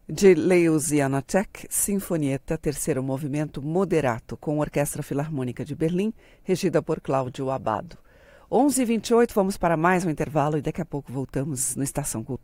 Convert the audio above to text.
De Leos Janáček, Sinfonietta, terceiro movimento moderato, com Orquestra Filarmônica de Berlim, regida por Cláudio Abbado. 11h28, vamos para mais um intervalo e daqui a pouco voltamos no Estação Cultura.